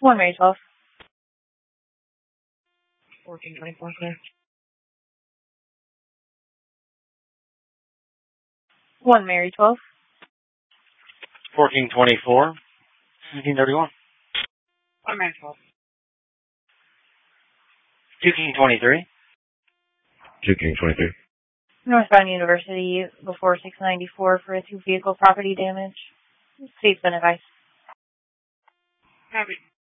1 Mary 12. 1424, clear. 1 Mary 12. 1424. 1731. 1 Mary 12. 2 King 23. 2 King 23. Northbound University before 694 for a 2-vehicle property damage. State's been advised. Copy.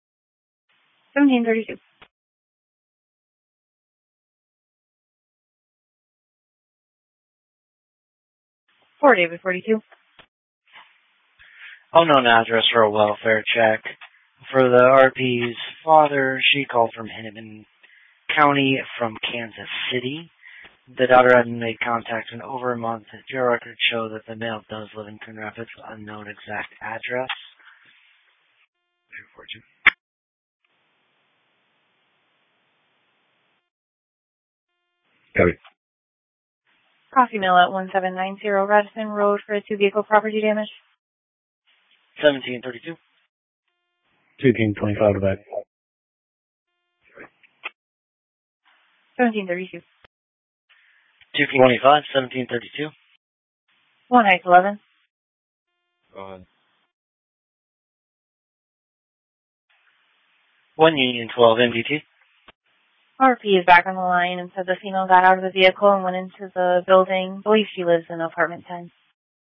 1732. 4 David 42. Unknown address for a welfare check. For the RP's father, she called from Hennepin County from Kansas City. The daughter hadn't made contact in over a month. Your records show that the male does live in Coon Rapids, unknown exact address. 242. Copy. Coffee mill at 1790 Radisson Road for a 2-vehicle property damage. 1732. 2 King 25 to back. 1732. 2 King 25, 1732. 1 Heights 11. Go ahead. 1 Union 12 MDT. RP is back on the line and said the female got out of the vehicle and went into the building. I believe she lives in apartment 10.